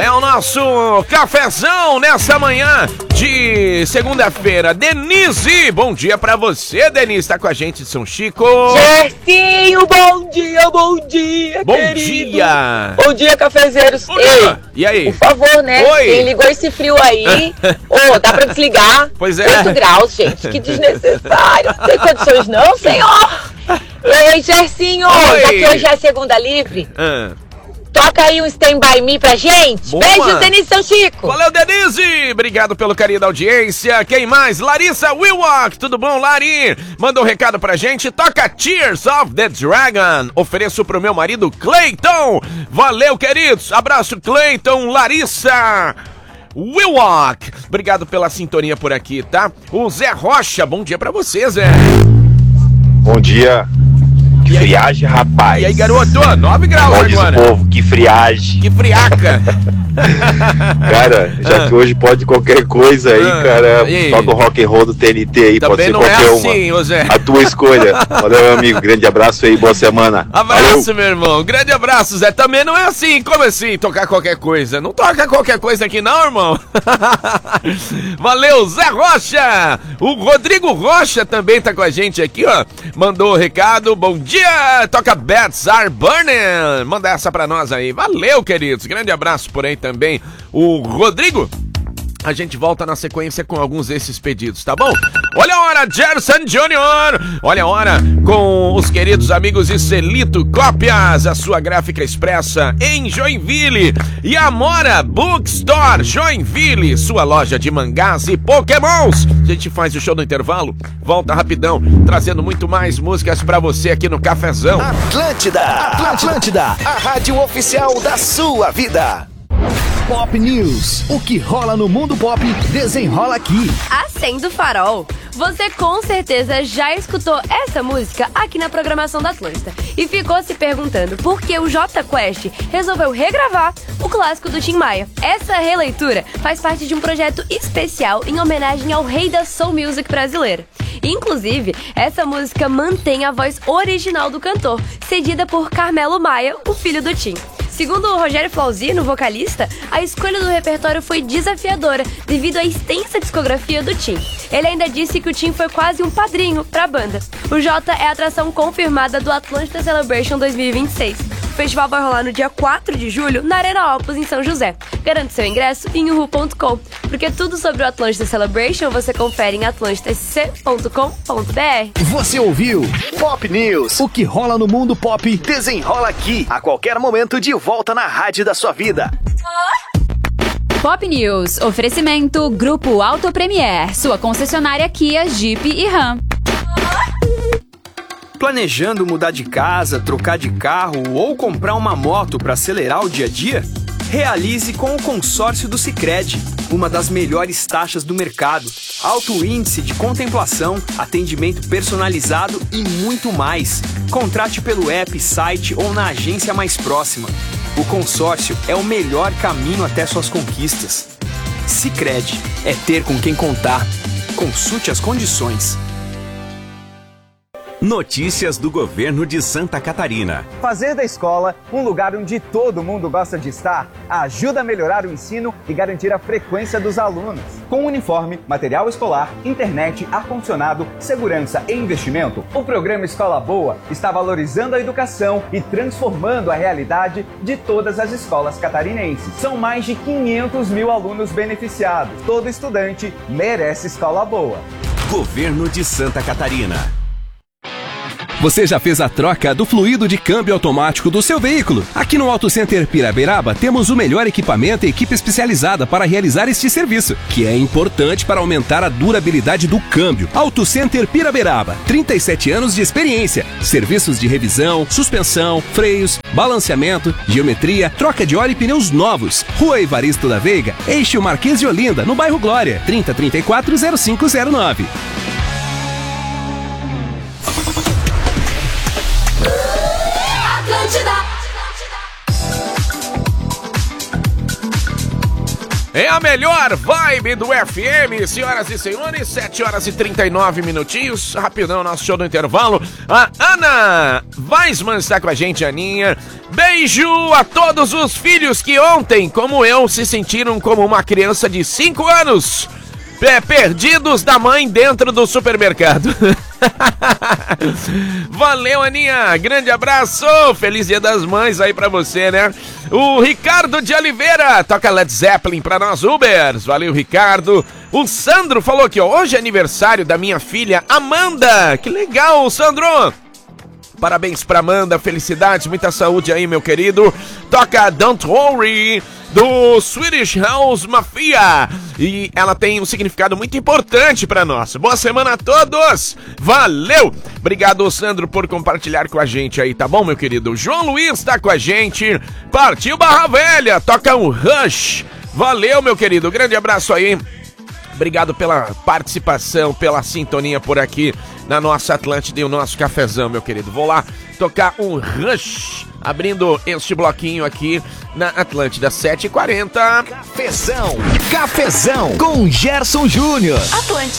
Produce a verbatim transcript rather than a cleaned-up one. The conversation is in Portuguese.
É o nosso cafezão nessa manhã de segunda-feira. Denise, bom dia pra você, Denise. Tá com a gente de São Chico. Gersinho, bom dia, bom dia, Bom querido. dia. Bom dia, cafezeiros. Bom Ei, dia. E aí? por favor, né? Oi. Quem ligou esse frio aí, ô, dá pra desligar? Pois é. oito graus, gente, que desnecessário. Não tem condições não, senhor. Ei, Gersinho, Oi. já que hoje é a segunda livre, Ah. toca aí um Stand By Me pra gente. Boa. Beijo, Denise São Chico. Valeu, Denise! Obrigado pelo carinho da audiência. Quem mais? Larissa Willock. Tudo bom, Lari? Manda um recado pra gente. Toca Tears of the Dragon. Ofereço pro meu marido, Clayton. Valeu, queridos. Abraço, Clayton, Larissa Willock. Obrigado pela sintonia por aqui, tá? O Zé Rocha. Bom dia pra você, Zé. Bom dia. Que friagem, rapaz. E aí, garoto? nove graus Como diz agora. o povo, que friagem. Que friaca. Cara, já que hoje pode qualquer coisa aí, Ah, cara, e aí? toca o rock and roll do T N T aí, pode Também ser não é qualquer assim, uma. ô Zé. A tua escolha. Valeu, meu amigo. Grande abraço aí, boa semana. Abraço, Valeu. meu irmão. Grande abraço, Zé. Também não é assim. Como assim, tocar qualquer coisa? Não toca qualquer coisa aqui não, irmão. Valeu, Zé Rocha. O Rodrigo Rocha também tá com a gente aqui, ó. Mandou o recado. Bom dia. Toca Bats Are Burning. Manda essa pra nós aí. Valeu, queridos. Grande abraço por aí também. O Rodrigo. A gente volta na sequência com alguns desses pedidos, tá bom? Olha a hora, Gerson Júnior! Olha a hora com os queridos amigos de Celito Cópias, a sua gráfica expressa em Joinville. E Amora Bookstore Joinville, sua loja de mangás e pokémons. A gente faz o show no intervalo, volta rapidão, trazendo muito mais músicas pra você aqui no Cafezão. Atlântida, Atlântida, a rádio oficial da sua vida. Pop News, o que rola no mundo pop, desenrola aqui. Acende o farol. Você com certeza já escutou essa música aqui na programação da Atlântida e ficou se perguntando por que o Jota Quest resolveu regravar o clássico do Tim Maia. Essa releitura faz parte de um projeto especial em homenagem ao rei da soul music brasileira. Inclusive, essa música mantém a voz original do cantor, cedida por Carmelo Maia, o filho do Tim. Segundo o Rogério Flauzino, vocalista, a escolha do repertório foi desafiadora devido à extensa discografia do Tim. Ele ainda disse que o Tim foi quase um padrinho para a banda. O Jota é a atração confirmada do Atlântida Celebration dois mil e vinte e seis. O festival vai rolar no dia quatro de julho na Arena Opus, em São José. Garante seu ingresso em uhu ponto com, porque tudo sobre o Atlântida Celebration você confere em atlântida s c ponto com ponto b r. Você ouviu Pop News, o que rola no mundo pop, desenrola aqui. A qualquer momento de volta na rádio da sua vida. Pop News, oferecimento Grupo Auto Premier, sua concessionária Kia, Jeep e Ram. Planejando mudar de casa, trocar de carro ou comprar uma moto para acelerar o dia a dia? Realize com o consórcio do Sicredi, uma das melhores taxas do mercado, alto índice de contemplação, atendimento personalizado e muito mais. Contrate pelo app, site ou na agência mais próxima. O consórcio é o melhor caminho até suas conquistas. Sicredi é ter com quem contar. Consulte as condições. Notícias do governo de Santa Catarina. Fazer da escola um lugar onde todo mundo gosta de estar ajuda a melhorar o ensino e garantir a frequência dos alunos. Com uniforme, material escolar, internet, ar-condicionado, segurança e investimento, o programa Escola Boa está valorizando a educação e transformando a realidade de todas as escolas catarinenses. São mais de quinhentos mil alunos beneficiados. Todo estudante merece escola boa. Governo de Santa Catarina. Você já fez a troca do fluido de câmbio automático do seu veículo? Aqui no Auto Center Piraberaba temos o melhor equipamento e equipe especializada para realizar este serviço, que é importante para aumentar a durabilidade do câmbio. Auto Center Piraberaba, trinta e sete anos de experiência. Serviços de revisão, suspensão, freios, balanceamento, geometria, troca de óleo e pneus novos. Rua Evaristo da Veiga, eixo Marquês de Olinda, no bairro Glória, trinta, trinta e quatro, zero cinco zero nove. É a melhor vibe do F M, senhoras e senhores, sete horas e trinta e nove minutinhos, rapidão, nosso show do intervalo. A Ana Weisman está com a gente, Aninha. Beijo a todos os filhos que ontem, como eu, se sentiram como uma criança de cinco anos, é, perdidos da mãe dentro do supermercado. Valeu, Aninha, grande abraço, feliz Dia das Mães aí pra você, né? O Ricardo de Oliveira toca Led Zeppelin pra nós Ubers, valeu, Ricardo. O Sandro falou aqui, ó, hoje é aniversário da minha filha Amanda, que legal, Sandro. Parabéns pra Amanda, felicidades, muita saúde aí, meu querido. Toca Don't Worry, do Swedish House Mafia. E ela tem um significado muito importante pra nós. Boa semana a todos. Valeu. Obrigado, Sandro, por compartilhar com a gente aí, tá bom, meu querido? João Luiz tá com a gente. Partiu Barra Velha. Toca um Rush. Valeu, meu querido. Grande abraço aí. Obrigado pela participação, pela sintonia por aqui na nossa Atlântida e o nosso cafezão, meu querido. Vou lá tocar um Rush, abrindo este bloquinho aqui na Atlântida sete e quarenta. Cafezão, cafezão com Gerson Júnior. Atlântida.